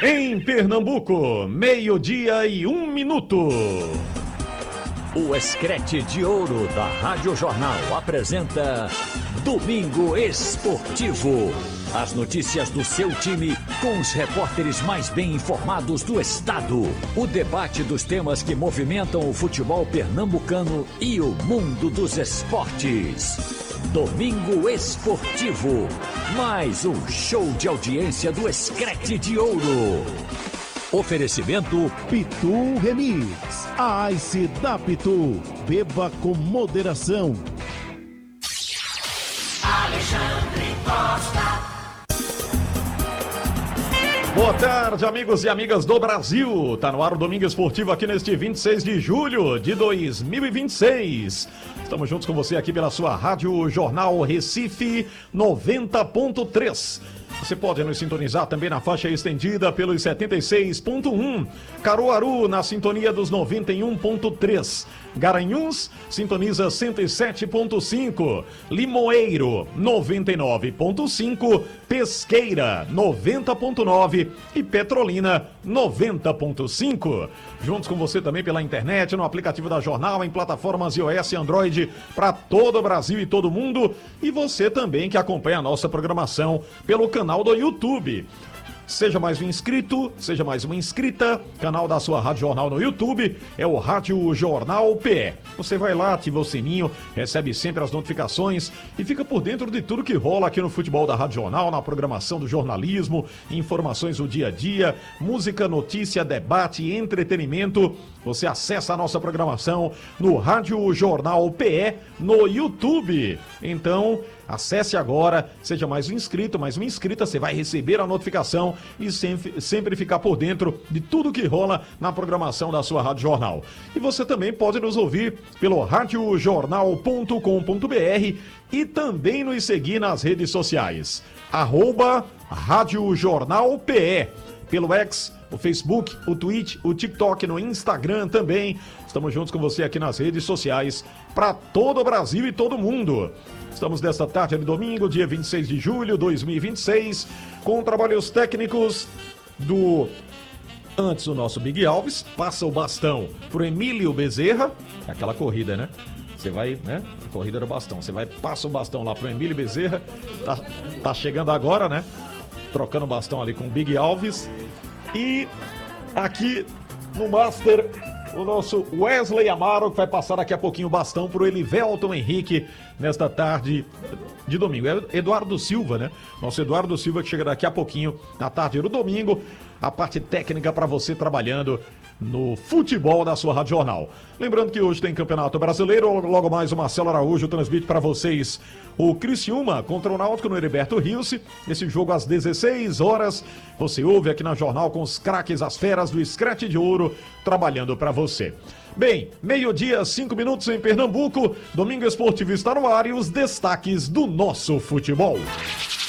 Em Pernambuco, 12:01. O Escrete de Ouro da Rádio Jornal apresenta Domingo Esportivo. As notícias do seu time com os repórteres mais bem informados do estado. O debate dos temas que movimentam o futebol pernambucano e o mundo dos esportes. Domingo Esportivo. Mais um show de audiência do Escrete de Ouro. Oferecimento Pitu Remix. A Ice da Pitu. Beba com moderação. Alexandre Costa. Boa tarde, amigos e amigas do Brasil. Tá no ar o Domingo Esportivo aqui neste 26 de julho de 2026. Estamos juntos com você aqui pela sua Rádio Jornal Recife 90.3. Você pode nos sintonizar também na faixa estendida pelos 76.1. Caruaru, na sintonia dos 91.3. Garanhuns, sintoniza 107.5. Limoeiro, 99.5. Pesqueira, 90.9. E Petrolina, 90.5. Juntos com você também pela internet, no aplicativo da Jornal, em plataformas iOS e Android para todo o Brasil e todo mundo. E você também que acompanha a nossa programação pelo canal do YouTube. Seja mais um inscrito, seja mais uma inscrita, canal da sua Rádio Jornal no YouTube, é o Rádio Jornal PE. Você vai lá, ativa o sininho, recebe sempre as notificações e fica por dentro de tudo que rola aqui no futebol da Rádio Jornal, na programação do jornalismo, informações do dia a dia, música, notícia, debate e entretenimento. Você acessa a nossa programação no Rádio Jornal PE no YouTube. Então, acesse agora, seja mais um inscrito, mais uma inscrita, você vai receber a notificação e sempre ficar por dentro de tudo que rola na programação da sua Rádio Jornal. E você também pode nos ouvir pelo radiojornal.com.br e também nos seguir nas redes sociais. @Rádio Jornal PE, pelo X, o Facebook, o Twitch, o TikTok, no Instagram também. Estamos juntos com você aqui nas redes sociais para todo o Brasil e todo mundo. Estamos nesta tarde de domingo, dia 26 de julho de 2026, com trabalhos técnicos do... Antes o nosso Big Alves passa o bastão pro Emílio Bezerra, aquela corrida, né? Você vai, né? A corrida do bastão. Você vai, passa o bastão lá pro Emílio Bezerra. Tá chegando agora, né? Trocando o bastão ali com o Big Alves. E aqui no Master, o nosso Wesley Amaro, que vai passar daqui a pouquinho o bastão pro Elivelton Henrique nesta tarde de domingo. É Eduardo Silva, né? Nosso Eduardo Silva, que chega daqui a pouquinho na tarde do domingo. A parte técnica para você trabalhando no futebol da sua Rádio Jornal. Lembrando que hoje tem Campeonato Brasileiro, logo mais o Marcelo Araújo transmite para vocês o Criciúma contra o Náutico no Heriberto Rios. Esse jogo às 16 horas, você ouve aqui na Jornal com os craques, as feras do Escrete de Ouro, trabalhando para você. Bem, 12:05 em Pernambuco, Domingo Esportivo está no ar e os destaques do nosso futebol.